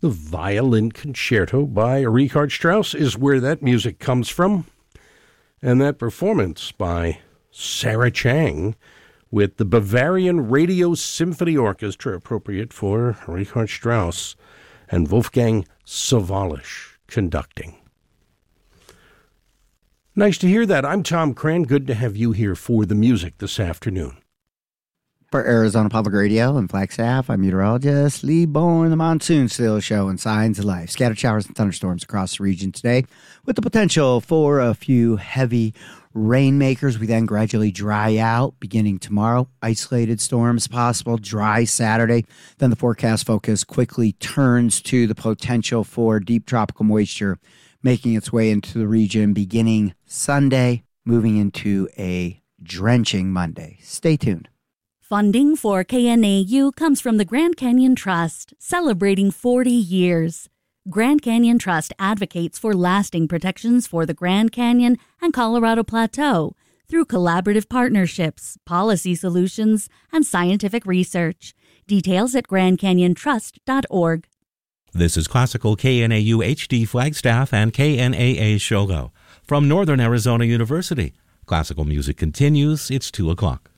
The Violin Concerto by Richard Strauss is where that music comes from. And that performance by Sarah Chang with the Bavarian Radio Symphony Orchestra, appropriate for Richard Strauss, and Wolfgang Sawallisch conducting. Nice to hear that. I'm Tom Cran. Good to have you here for the music this afternoon. For Arizona Public Radio and Flagstaff, I'm meteorologist Lee Bourne. The monsoon still showing signs of life. Scattered showers and thunderstorms across the region today, with the potential for a few heavy rainmakers. We then gradually dry out beginning tomorrow. Isolated storms possible, dry Saturday. Then the forecast focus quickly turns to the potential for deep tropical moisture making its way into the region beginning Sunday, moving into a drenching Monday. Stay tuned. Funding for KNAU comes from the Grand Canyon Trust, celebrating 40 years. Grand Canyon Trust advocates for lasting protections for the Grand Canyon and Colorado Plateau through collaborative partnerships, policy solutions, and scientific research. Details at grandcanyontrust.org. This is Classical KNAU HD Flagstaff and KNAA Shogo from Northern Arizona University. Classical music continues. It's 2 o'clock.